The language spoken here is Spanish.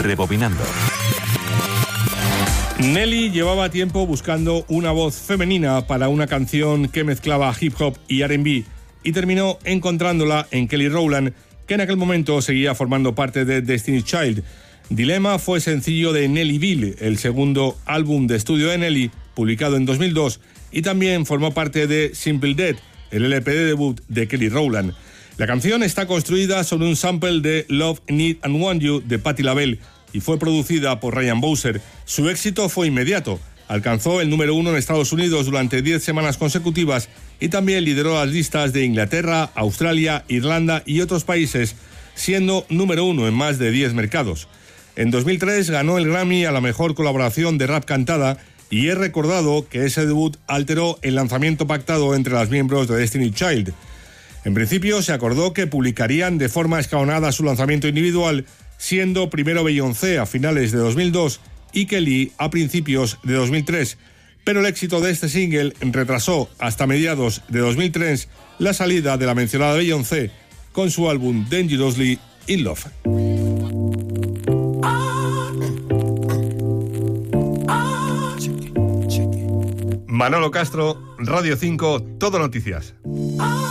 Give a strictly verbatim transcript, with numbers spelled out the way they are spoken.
Rebobinando. Nelly llevaba tiempo buscando una voz femenina para una canción que mezclaba hip hop y R and B y terminó encontrándola en Kelly Rowland, que en aquel momento seguía formando parte de Destiny's Child. Dilemma fue sencillo de Nellyville, el segundo álbum de estudio de Nelly, publicado en dos mil dos, y también formó parte de Simple Dead, el L P de debut de Kelly Rowland. La canción está construida sobre un sample de Love, Need and Want You de Patti LaBelle y fue producida por Ryan Bowser. Su éxito fue inmediato. Alcanzó el número uno en Estados Unidos durante diez semanas consecutivas y también lideró las listas de Inglaterra, Australia, Irlanda y otros países, siendo número uno en más de diez mercados. En dos mil tres ganó el Grammy a la mejor colaboración de rap cantada y es recordado que ese debut alteró el lanzamiento pactado entre los miembros de Destiny's Child. En principio se acordó que publicarían de forma escalonada su lanzamiento individual, siendo primero Beyoncé a finales de dos mil dos y Kelly a principios de dos mil tres, pero el éxito de este single retrasó hasta mediados de dos mil tres la salida de la mencionada Beyoncé con su álbum Dangerously in Love. Manolo Castro, Radio cinco, Todo Noticias.